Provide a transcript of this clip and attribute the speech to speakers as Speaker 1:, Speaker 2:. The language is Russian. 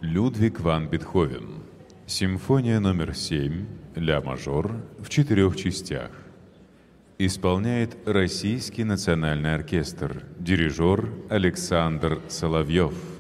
Speaker 1: Людвиг ван Бетховен. Симфония номер 7, ля мажор, в 4 частях. Исполняет Российский национальный оркестр. Дирижер Александр Соловьев.